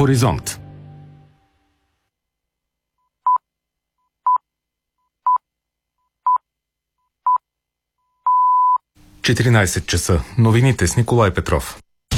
Хоризонт. 14 часа. Новините с Николай Петров.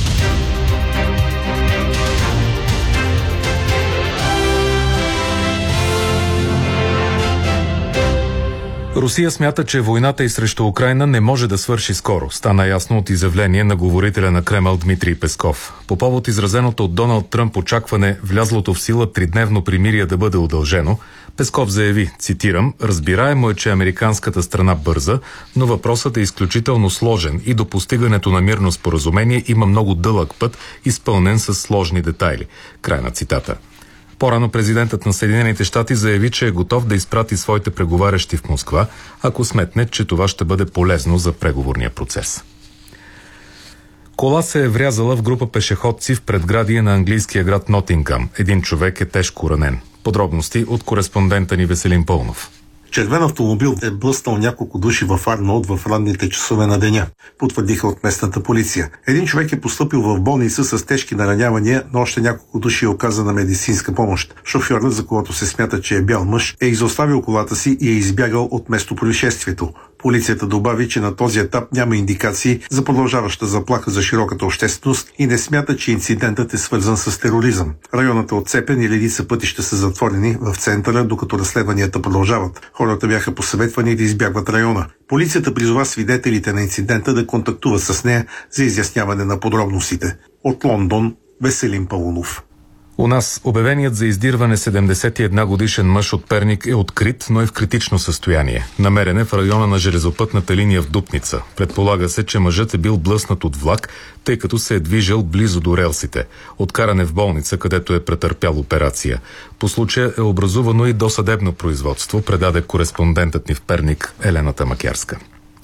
Русия смята, че войната и срещу Украйна не може да свърши скоро. Стана ясно от изявление на говорителя на Кремъл Дмитрий Песков. По повод изразеното от Доналд Тръмп очакване влязлото в сила 3-дневно примирие да бъде удължено, Песков заяви, цитирам, разбираемо е, че американската страна бърза, но въпросът е изключително сложен и до постигането на мирно споразумение има много дълъг път, изпълнен с сложни детайли. Край на цитата. По-рано президентът на Съединените щати заяви, че е готов да изпрати своите преговарящи в Москва, ако сметне, че това ще бъде полезно за преговорния процес. Кола се е врязала в група пешеходци в предградие на английския град Нотингъм. Един човек е тежко ранен. Подробности от кореспондента ни Веселин Пълнов. Червен автомобил е блъснал няколко души в Арнолд в ранните часове на деня, потвърдиха от местната полиция. Един човек е постъпил в болница с тежки наранявания, но още няколко души е оказана медицинска помощ. Шофьорът, за когото се смята, че е бял мъж, е изоставил колата си и е избягал от местопроизшествието. Полицията добави, че на този етап няма индикации за продължаваща заплаха за широката общественост и не смята, че инцидентът е свързан с тероризъм. Районът е отцепен и редица пътища са затворени в центъра, докато разследванията продължават. Хората бяха посъветвани да избягват района. Полицията призова свидетелите на инцидента да контактуват с нея за изясняване на подробностите. От Лондон, Веселин Пълнов. У нас обявеният за издирване 71 годишен мъж от Перник е открит, но е в критично състояние. Намерен е в района на железопътната линия в Дупница. Предполага се, че мъжът е бил блъснат от влак, тъй като се е движил близо до релсите. Откаран е в болница, където е претърпял операция. По случая е образувано и досъдебно производство, предаде кореспондентът ни в Перник Елена Тамакярска.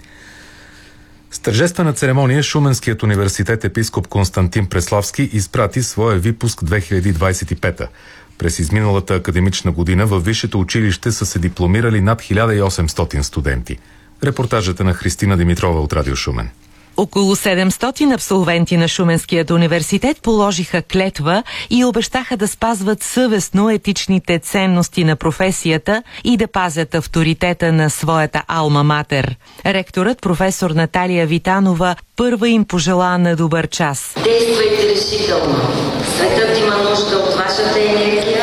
С тържествена церемония Шуменският университет епископ Константин Преславски изпрати своя випуск 2025. През изминалата академична година във висшето училище са се дипломирали над 1800 студенти. Репортажът е на Христина Димитрова от Радио Шумен. Около 700 абсолвенти на Шуменският университет положиха клетва и обещаха да спазват съвестно етичните ценности на професията и да пазят авторитета на своята алма матер. Ректорът, професор Наталия Витанова, първа им пожела на добър час. Действайте решително. Светът има нужда от вашата енергия